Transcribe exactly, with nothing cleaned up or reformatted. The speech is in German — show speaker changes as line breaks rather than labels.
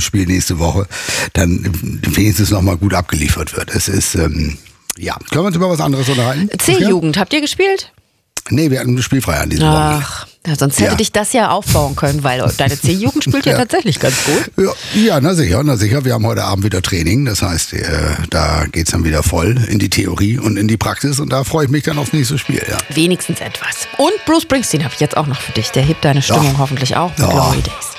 Spiel nächste Woche dann wenigstens nochmal gut abgeliefert wird. Es ist, ähm, ja, können wir uns über was anderes unterhalten?
C-Jugend, habt ihr gespielt?
Nee, wir hatten spielfrei an diesem Wochenende.
Ach, ja, sonst hätte
Ja.
dich das ja aufbauen können, weil deine C-Jugend spielt ja,
Ja.
tatsächlich ganz gut.
Ja, ja, na sicher, na sicher. Wir haben heute Abend wieder Training. Das heißt, äh, da geht's dann wieder voll in die Theorie und in die Praxis. Und da freue ich mich dann aufs nächste Spiel. Ja.
Wenigstens etwas. Und Bruce Springsteen habe ich jetzt auch noch für dich. Der hebt deine Stimmung
Ja.
hoffentlich auch mit
Ja.
Glory Days.